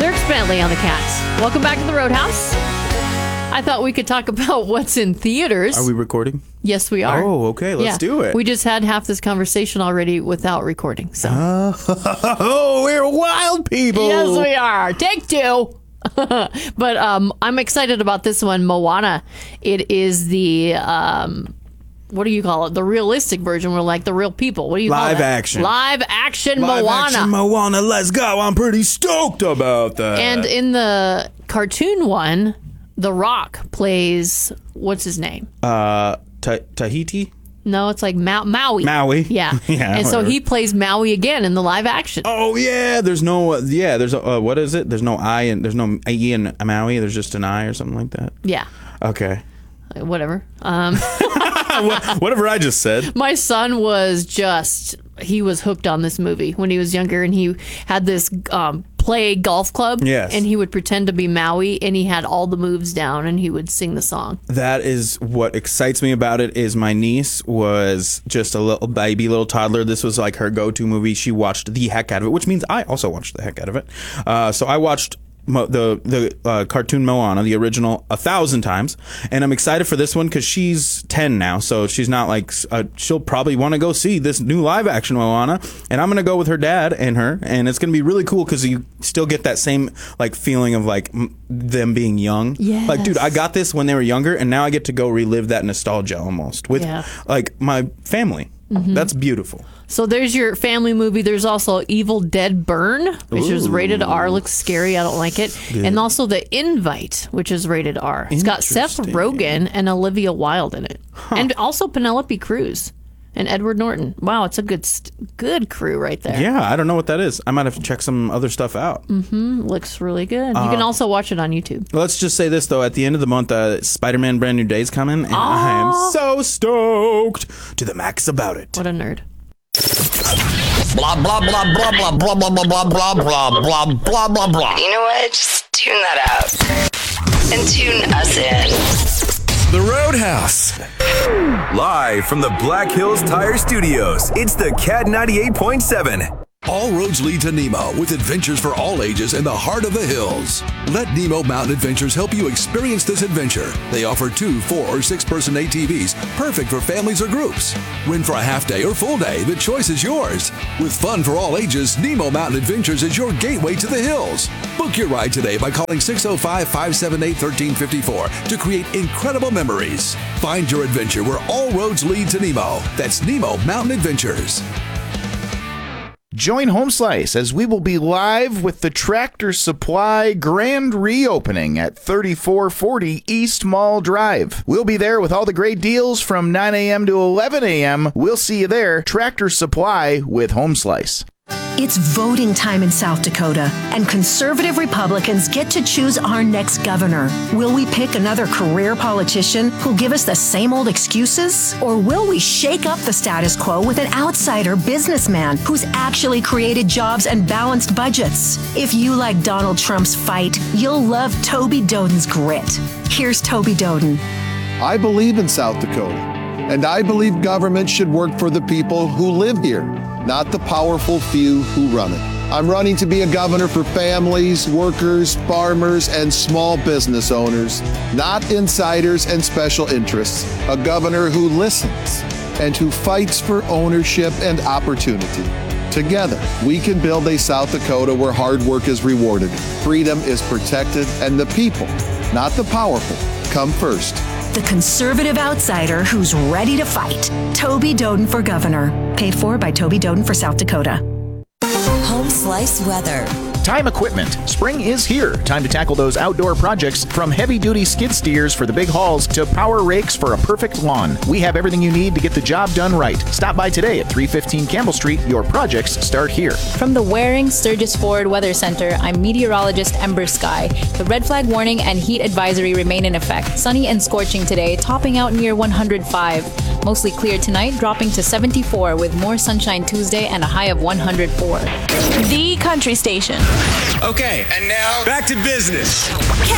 Dierks Bentley on the Cats. Welcome back to the Roadhouse. I thought we could talk about what's in theaters. Are we recording? Yes, we are. Oh, okay. Let's do it. We just had half this conversation already without recording. So. Oh, we're wild people. Yes, we are. Take two. But I'm excited about this one, Moana. It is the, what do you call it? The realistic version. We're like the real people. What do you call it? Live action. Live action Moana. Live action Moana. Let's go. I'm pretty stoked about that. And in the cartoon one, The Rock plays, what's his name? Tahiti? No, it's like Maui. Maui. Yeah. Yeah, and so whatever. he plays Maui again in the live action. Oh, yeah. There's no, there's a, what is it? There's no I and there's no E in Maui. There's just an I or something like that. Yeah. Okay. Whatever. Whatever I just said. My son was he was hooked on this movie when he was younger, and he had this play golf club. Yes. And he would pretend to be Maui, and he had all the moves down, and he would sing the song. That is what excites me about it. Is my niece was just a little baby, little toddler. This was like her go-to movie. She watched the heck out of it, which means I also watched the heck out of it. So I watched the cartoon Moana, the original, 1,000 times, and I'm excited for this one because she's 10 now, so she's not like she'll probably want to go see this new live action Moana, and I'm gonna go with her dad and her, and it's gonna be really cool because you still get that same like feeling of like them being young. Yes. Like, dude, I got this when they were younger, and now I get to go relive that nostalgia almost with like my family. Mm-hmm. That's beautiful. So there's your family movie. There's also Evil Dead Burn, which is rated R. Looks scary. I don't like it. Good. And also The Invite, which is rated R. It's got Seth Rogen and Olivia Wilde in it. And also Penelope Cruz and Edward Norton. Wow, it's a good crew right there. Yeah, I don't know what that is. I might have to check some other stuff out. Mm-hmm. Looks really good. You can also watch it on YouTube. Let's just say this, though. At the end of the month, Spider-Man Brand New Day is coming, and I am so stoked to the max about it. What a nerd. Blah, blah, blah, blah, blah, blah, blah, blah, blah, blah, blah, blah, blah, blah. You know what? Just tune that out and tune us in. The Roadhouse. Live from the Black Hills Tire Studios, it's the Cat 98.7. All roads lead to Nemo, with adventures for all ages in the heart of the hills. Let Nemo Mountain Adventures help you experience this adventure. They offer 2, 4, or 6-person ATVs, perfect for families or groups. Rent for a half day or full day, the choice is yours. With fun for all ages, Nemo Mountain Adventures is your gateway to the hills. Book your ride today by calling 605-578-1354 to create incredible memories. Find your adventure where all roads lead to Nemo. That's Nemo Mountain Adventures. Join Home Slice as we will be live with the Tractor Supply grand reopening at 3440 East Mall Drive. We'll be there with all the great deals from 9 a.m. to 11 a.m. We'll see you there. Tractor Supply with Home Slice. It's voting time in South Dakota, and conservative Republicans get to choose our next governor. Will we pick another career politician who'll give us the same old excuses? Or will we shake up the status quo with an outsider businessman who's actually created jobs and balanced budgets? If you like Donald Trump's fight, you'll love Toby Doden's grit. Here's Toby Doden. I believe in South Dakota, and I believe government should work for the people who live here, not the powerful few who run it. I'm running to be a governor for families, workers, farmers, and small business owners, not insiders and special interests. A governor who listens and who fights for ownership and opportunity. Together, we can build a South Dakota where hard work is rewarded, freedom is protected, and the people, not the powerful, come first. The conservative outsider who's ready to fight. Toby Doden for governor. Paid for by Toby Doden for South Dakota. Home Slice weather. Time equipment. Spring is here. Time to tackle those outdoor projects, from heavy-duty skid steers for the big hauls to power rakes for a perfect lawn. We have everything you need to get the job done right. Stop by today at 315 Campbell Street. Your projects start here. From the Waring Sturgis Ford Weather Center, I'm meteorologist Ember Sky. The red flag warning and heat advisory remain in effect. Sunny and scorching today, topping out near 105. Mostly clear tonight, dropping to 74 with more sunshine Tuesday and a high of 104. The Country Station. Okay, and now back to business.